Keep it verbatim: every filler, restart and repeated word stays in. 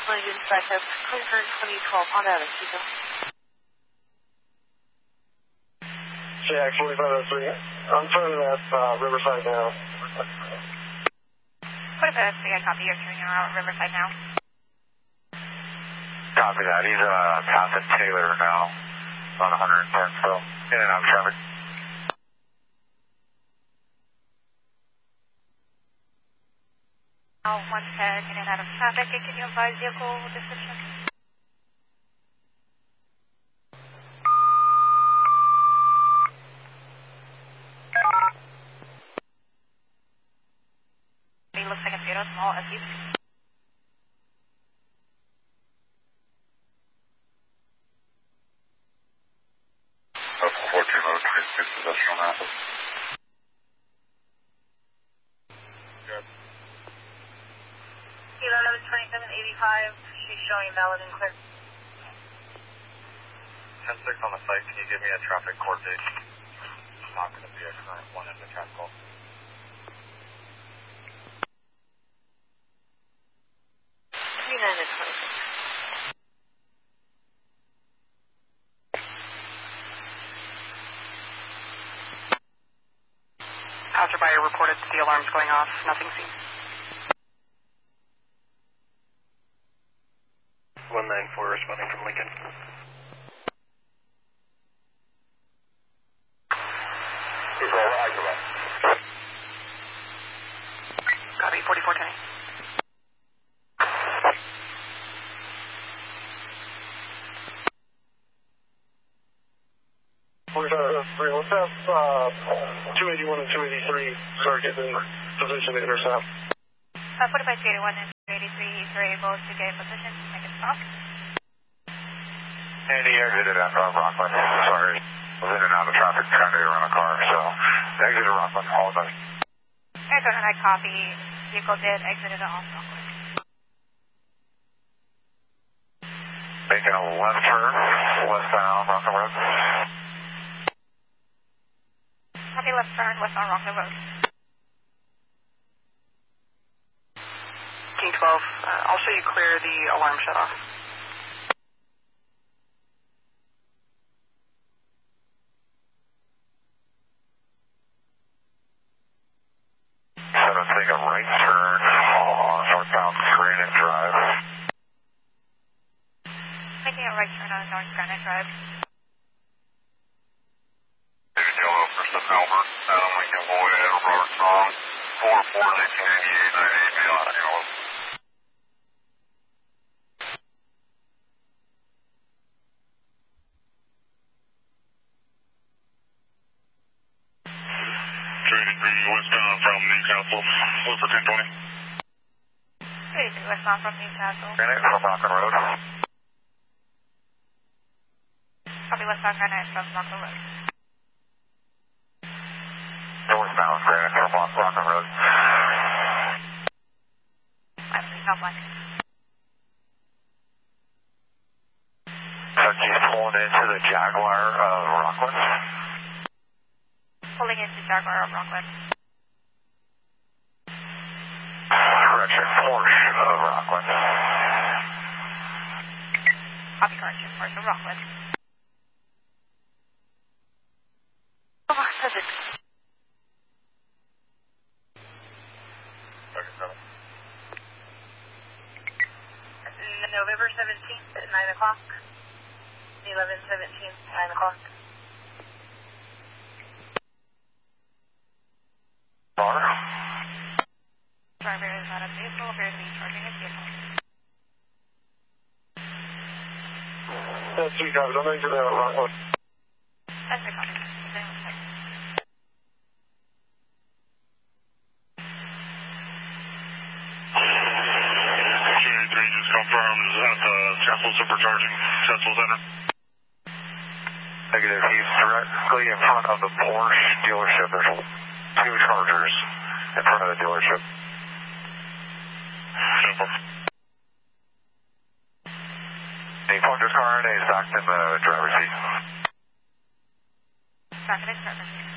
Collision Specialist, Concord twenty twelve Honda Activa. J X forty-five oh three. I'm turning at uh, Riverside now. forty-five oh three, I copy. You're turning around Riverside now. Copy that. He's uh, passing Taylor now on one hundred ten, so in and out of traffic. Oh, one ten, in and out of traffic. Can you advise vehicle description? It looks like a Fiat small S U V. fourteen oh three, six possession on that. Good. eleven twenty-seven eighty-five, she's showing valid and clear. ten six on the site, can you give me a traffic court date? It's not going to be a current one in the traffic call. twenty-nine to twenty-six. Passerby reported the alarms going off. Nothing seen. one nine four responding from Lincoln. Copy, forty-four ten. Let's have uh, two eighty-one and two eighty-three start getting in position to intercept. Uh, forty-five eighty-one and two eighty-three, you're able to get in position, make a stop. And he exited after Rockland. Sorry. Was in and out of traffic trying to run a car, so exited Rockland. All done. Arizona, I copy. Vehicle did exited off Rockland. Making a left turn, westbound Rockland Road. Copy, left turn, westbound Rockland Road. King twelve, uh, I'll show you clear the alarm shut off. Seven, take a right turn on northbound Granite Drive. Making a right turn on North Granite Drive. Yellow for Smith Albert, Adam Lincoln Boyd, Robert Song, four four nineteen eighty-eight, nine eight beyond Yellow. two eighty-three westbound from Newcastle, close for ten twenty. two eighty-three westbound from Newcastle. Granite from Rockland Road. Copy, westbound Granite from Rockland Road. Northbound Granite from Rockland Road. I'm not one. He's pulling into the Jaguar of Rockland. Pulling into Jaguar of Rockland. Correction, Porsche of Rockland. Copy, correction, Porsche of Rockland. Oh, perfect. November seventeenth at nine o'clock. eleven seventeen, nine o'clock. Bar. Driver is out of vehicle, appears to be charging his vehicle. That's three copies. I'm exiting out Rockland. That's the copy. Just confirmed at the Tesla Supercharging Tesla Center. Negative. He's directly in front of the Porsche dealership. There's two chargers in front of the dealership. Simple. He parked his car and he's back in the driver's seat. Back in his driver's seat.